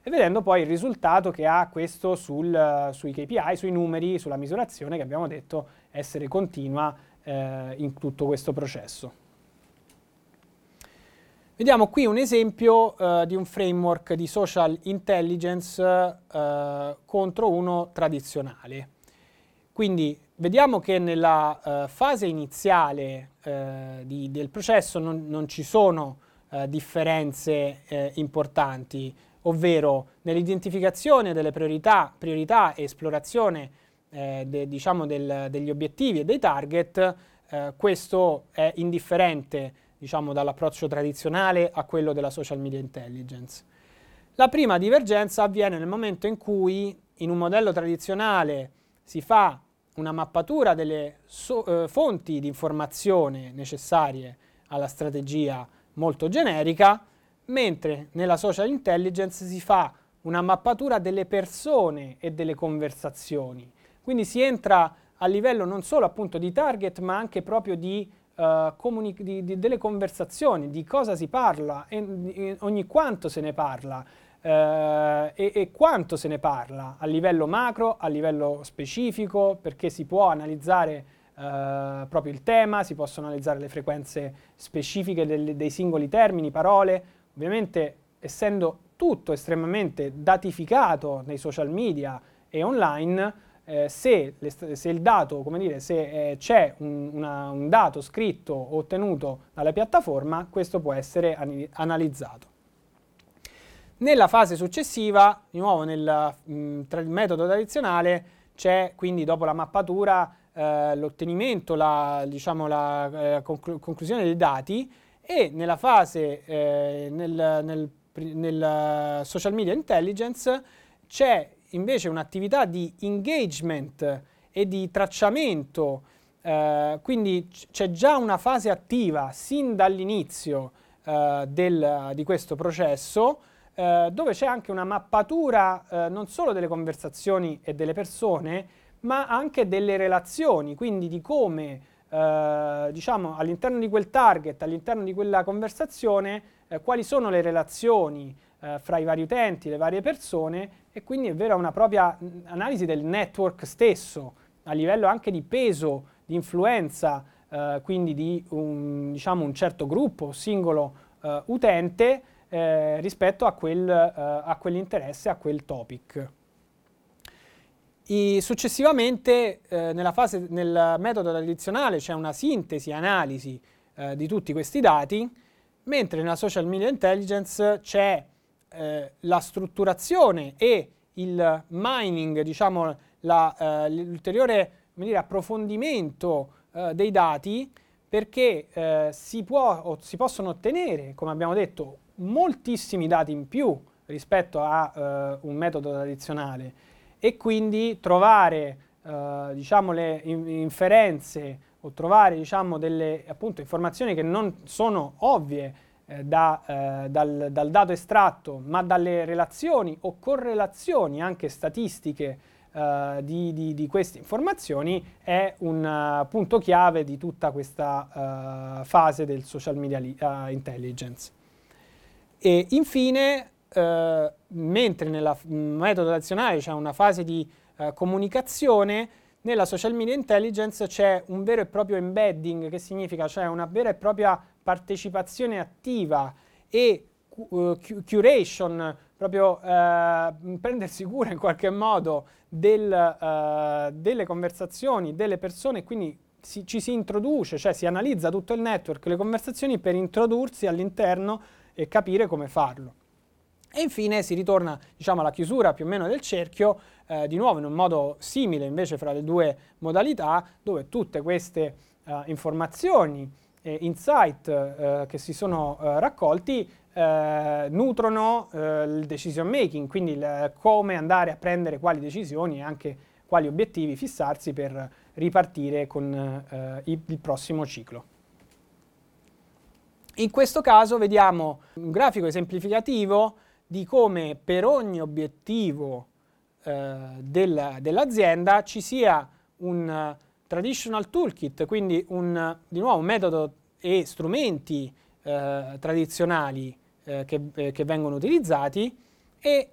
e vedendo poi il risultato che ha questo sui KPI, sui numeri, sulla misurazione che abbiamo detto essere continua in tutto questo processo. Vediamo qui un esempio di un framework di social intelligence contro uno tradizionale. Quindi vediamo che nella fase iniziale del processo non ci sono differenze importanti, ovvero nell'identificazione delle priorità e esplorazione diciamo degli obiettivi e dei target, questo è indifferente, diciamo, dall'approccio tradizionale a quello della social media intelligence. La prima divergenza avviene nel momento in cui in un modello tradizionale si fa una mappatura delle fonti di informazione necessarie alla strategia molto generica, mentre nella social intelligence si fa una mappatura delle persone e delle conversazioni. Quindi si entra a livello non solo appunto di target, ma anche proprio di delle conversazioni, di cosa si parla, e ogni quanto se ne parla e quanto se ne parla a livello macro, a livello specifico, perché si può analizzare proprio il tema, si possono analizzare le frequenze specifiche dei singoli termini, parole, ovviamente essendo tutto estremamente datificato nei social media e online. Se il dato, come dire, se c'è un dato scritto ottenuto dalla piattaforma, questo può essere analizzato. Nella fase successiva, di nuovo nel metodo tradizionale, c'è quindi dopo la mappatura l'ottenimento, diciamo, la conclusione dei dati, e nella fase nel social media intelligence c'è invece un'attività di engagement e di tracciamento, quindi c'è già una fase attiva sin dall'inizio di questo processo, dove c'è anche una mappatura non solo delle conversazioni e delle persone, ma anche delle relazioni, quindi di come diciamo all'interno di quel target, all'interno di quella conversazione, quali sono le relazioni fra i vari utenti, le varie persone, e quindi è vera una propria analisi del network stesso, a livello anche di peso, di influenza, quindi di diciamo un certo gruppo, singolo utente, rispetto a quell'interesse, a quel topic. Successivamente nel metodo tradizionale c'è una sintesi e analisi di tutti questi dati, mentre nella social media intelligence c'è la strutturazione e il mining, diciamo l'ulteriore approfondimento dei dati, perché si possono ottenere, come abbiamo detto, moltissimi dati in più rispetto a un metodo tradizionale, e quindi trovare diciamo le inferenze o trovare diciamo delle appunto informazioni che non sono ovvie dal dato estratto, ma dalle relazioni o correlazioni anche statistiche di queste informazioni, è un punto chiave di tutta questa fase del social media intelligence. E infine, mentre nel metodo tradizionale c'è una fase di comunicazione, nella social media intelligence c'è un vero e proprio embedding, che significa cioè una vera e propria partecipazione attiva e curation, proprio prendersi cura in qualche modo delle conversazioni, delle persone, quindi ci si introduce, cioè si analizza tutto il network, le conversazioni, per introdursi all'interno e capire come farlo. E infine si ritorna, diciamo, alla chiusura più o meno del cerchio, di nuovo in un modo simile invece fra le due modalità, dove tutte queste informazioni e insight che si sono raccolti nutrono il decision making, quindi come andare a prendere quali decisioni e anche quali obiettivi fissarsi per ripartire con il prossimo ciclo. In questo caso vediamo un grafico esemplificativo di come per ogni obiettivo dell'azienda ci sia un traditional toolkit, quindi di nuovo un metodo e strumenti tradizionali che vengono utilizzati, e